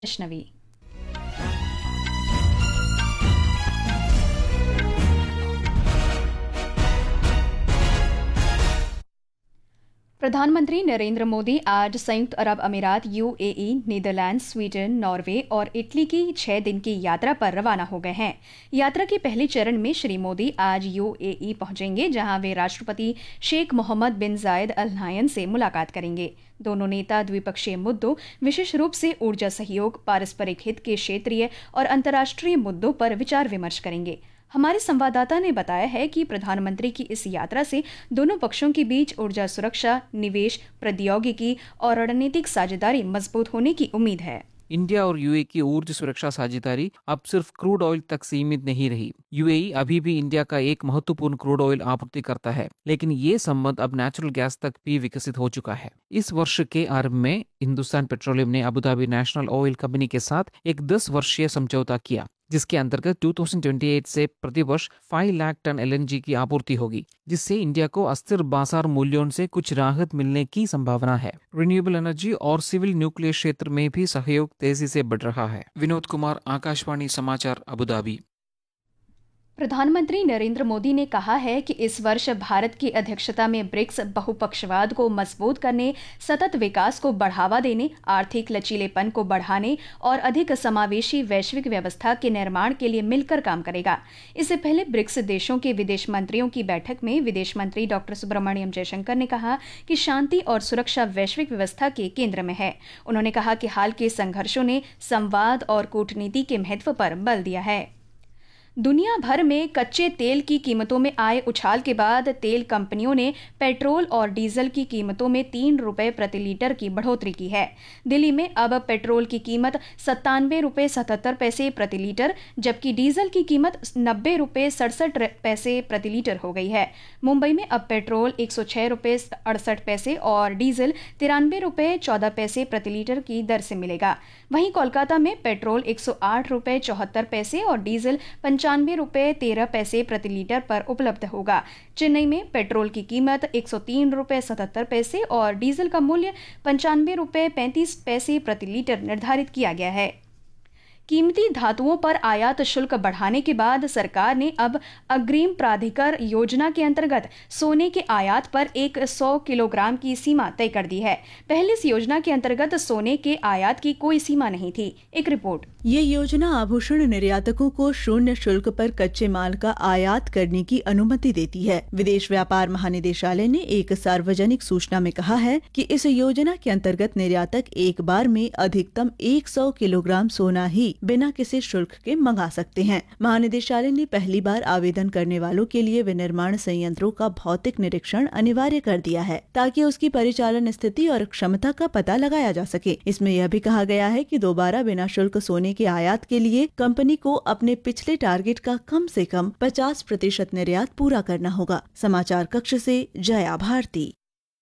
वैष्णवी। प्रधानमंत्री नरेंद्र मोदी आज संयुक्त अरब अमीरात यूएई, नीदरलैंड, स्वीडन, नॉर्वे और इटली की 6 दिन की यात्रा पर रवाना हो गए हैं। यात्रा के पहले चरण में श्री मोदी आज यूएई पहुंचेंगे, जहां वे राष्ट्रपति शेख मोहम्मद बिन जायद अल नाहयान से मुलाकात करेंगे। दोनों नेता द्विपक्षीय मुद्दों, विशेष रूप से ऊर्जा सहयोग, पारस्परिक हित के क्षेत्रीय और अंतर्राष्ट्रीय मुद्दों पर विचार विमर्श करेंगे। हमारे संवाददाता ने बताया है कि प्रधानमंत्री की इस यात्रा से दोनों पक्षों के बीच ऊर्जा सुरक्षा, निवेश, प्रौद्योगिकी और रणनीतिक साझेदारी मजबूत होने की उम्मीद है। इंडिया और यूएई की ऊर्जा सुरक्षा साझेदारी अब सिर्फ क्रूड ऑयल तक सीमित नहीं रही। यूएई अभी भी इंडिया का एक महत्वपूर्ण क्रूड ऑयल आपूर्ति करता है, लेकिन ये संबंध अब नेचुरल गैस तक भी विकसित हो चुका है। इस वर्ष के आरंभ में हिंदुस्तान पेट्रोलियम ने Abu Dhabi national oil company के साथ एक 10 वर्षीय समझौता किया, जिसके अंतर्गत 2028 से प्रतिवर्ष 5 लाख टन एलएनजी की आपूर्ति होगी, जिससे इंडिया को अस्थिर बाजार मूल्यों से कुछ राहत मिलने की संभावना है। रिन्यूएबल एनर्जी और सिविल न्यूक्लियर क्षेत्र में भी सहयोग तेजी से बढ़ रहा है। विनोद कुमार, आकाशवाणी समाचार, अबू धाबी। प्रधानमंत्री नरेंद्र मोदी ने कहा है कि इस वर्ष भारत की अध्यक्षता में ब्रिक्स बहुपक्षवाद को मजबूत करने, सतत विकास को बढ़ावा देने, आर्थिक लचीलेपन को बढ़ाने और अधिक समावेशी वैश्विक व्यवस्था के निर्माण के लिए मिलकर काम करेगा। इससे पहले ब्रिक्स देशों के विदेश मंत्रियों की बैठक में विदेश मंत्री डॉक्टर सुब्रमण्यम जयशंकर ने कहा कि शांति और सुरक्षा वैश्विक व्यवस्था के केंद्र में है। उन्होंने कहा कि हाल के संघर्षों ने संवाद और कूटनीति के महत्व पर बल दिया है। दुनिया भर में कच्चे तेल की कीमतों में आए उछाल के बाद तेल कंपनियों ने पेट्रोल और डीजल की कीमतों में 3 रुपये प्रति लीटर की बढ़ोतरी की है। दिल्ली में अब पेट्रोल की कीमत 97 रुपये 77 पैसे प्रति लीटर, जबकि डीजल की कीमत 90 रुपये 67 पैसे प्रति लीटर हो गई है। मुंबई में अब पेट्रोल 106 रुपये 68 पैसे और डीजल 93 रुपये 14 पैसे प्रति लीटर की दर से मिलेगा। वहीं कोलकाता में पेट्रोल 108 रुपये 74 पैसे और डीजल 95 रुपये 13 पैसे प्रति लीटर पर उपलब्ध होगा। चेन्नई में पेट्रोल की कीमत 103 रुपये 77 पैसे और डीजल का मूल्य 95 रुपये 35 पैसे प्रति लीटर निर्धारित किया गया है। कीमती धातुओं पर आयात शुल्क बढ़ाने के बाद सरकार ने अब अग्रिम प्राधिकार योजना के अंतर्गत सोने के आयात पर एक 100 किलोग्राम की सीमा तय कर दी है। पहले इस योजना के अंतर्गत सोने के आयात की कोई सीमा नहीं थी। एक रिपोर्ट। ये योजना आभूषण निर्यातकों को शून्य शुल्क पर कच्चे माल का आयात करने की अनुमति देती है। विदेश व्यापार महानिदेशालय ने एक सार्वजनिक सूचना में कहा है कि इस योजना के अंतर्गत निर्यातक एक बार में अधिकतम 100 किलोग्राम सोना ही बिना किसी शुल्क के मंगा सकते हैं। महानिदेशालय ने पहली बार आवेदन करने वालों के लिए विनिर्माण संयंत्रों का भौतिक निरीक्षण अनिवार्य कर दिया है, ताकि उसकी परिचालन स्थिति और क्षमता का पता लगाया जा सके। इसमें यह भी कहा गया है कि दोबारा बिना शुल्क सोने के आयात के लिए कंपनी को अपने पिछले टारगेट का कम से कम 50% निर्यात पूरा करना होगा। समाचार कक्ष से Jaya Bharti.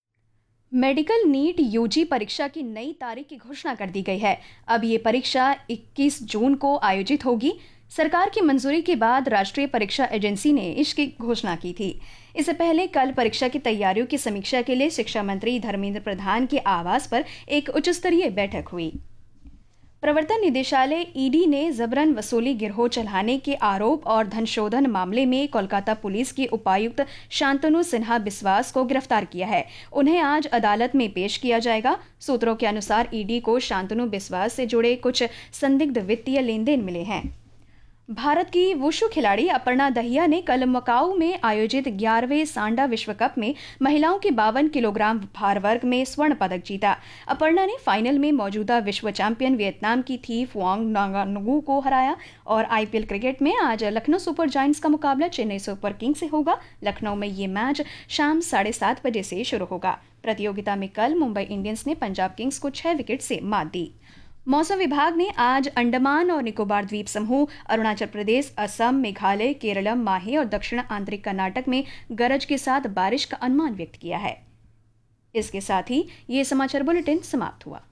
Medical NEET UG परीक्षा की नई तारीख की घोषणा कर दी गई है। अब ये परीक्षा 21 जून को आयोजित होगी। सरकार की मंजूरी के बाद राष्ट्रीय परीक्षा एजेंसी ने इसकी घोषणा की थी। इससे पहले कल परीक्षा की तैयारियों की समीक्षा के लिए शिक्षा मंत्री धर्मेंद्र प्रधान के आवास पर एक उच्च स्तरीय बैठक हुई। प्रवर्तन निदेशालय ईडी ने जबरन वसूली गिरोह चलाने के आरोप और धनशोधन मामले में कोलकाता पुलिस के उपायुक्त शांतनु सिन्हा बिस्वास को गिरफ्तार किया है। उन्हें आज अदालत में पेश किया जाएगा। सूत्रों के अनुसार ईडी को शांतनु बिस्वास से जुड़े कुछ संदिग्ध वित्तीय लेन देन मिले हैं। भारत की वुशु खिलाड़ी अपर्णा दहिया ने कल मकाऊ में आयोजित 11वें सांडा विश्व कप में महिलाओं के 52 किलोग्राम भार वर्ग में स्वर्ण पदक जीता। अपर्णा ने फाइनल में मौजूदा विश्व चैंपियन वियतनाम की थी फुआंग नांगानुगु को हराया। और आईपीएल क्रिकेट में आज लखनऊ सुपर जायंट्स का मुकाबला चेन्नई सुपर किंग्स से होगा। लखनऊ में ये मैच शाम 7:30 बजे से शुरू होगा। प्रतियोगिता में कल मुंबई इंडियंस ने पंजाब किंग्स को 6 विकेट से मात दी। मौसम विभाग ने आज अंडमान और निकोबार द्वीप समूह, अरुणाचल प्रदेश, असम, मेघालय, केरलम, माहे और दक्षिण आंतरिक कर्नाटक में गरज के साथ बारिश का अनुमान व्यक्त किया है। इसके साथ ही ये समाचार बुलेटिन समाप्त हुआ।